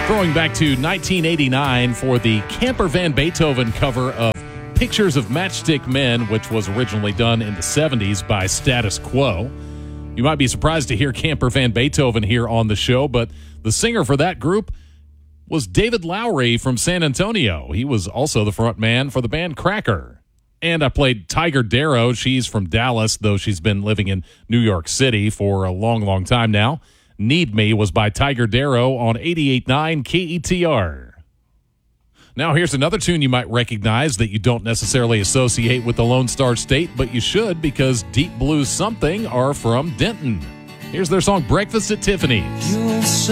Throwing back to 1989 for the Camper Van Beethoven cover of Pictures of Matchstick Men, which was originally done in the 70s by Status Quo. You might be surprised to hear Camper Van Beethoven here on the show, but the singer for that group was David Lowry from San Antonio. He was also the front man for the band Cracker. And I played Tiger Darrow. She's from Dallas, though she's been living in New York City for a long, long time now. Need Me was by Tiger Darrow on 88.9 KETR. Now here's another tune you might recognize that you don't necessarily associate with the Lone Star State, but you should, because Deep Blue Something are from Denton. Here's their song Breakfast at Tiffany's.